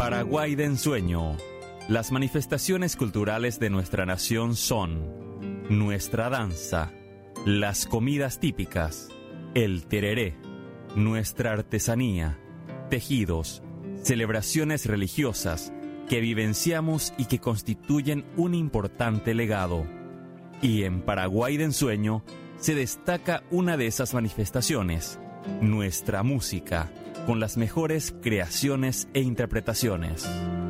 Paraguay de ensueño. Las manifestaciones culturales de nuestra nación son nuestra danza, las comidas típicas, el tereré, nuestra artesanía, tejidos, celebraciones religiosas que vivenciamos y que constituyen un importante legado. Y en Paraguay de ensueño se destaca una de esas manifestaciones, nuestra música, con las mejores creaciones e interpretaciones.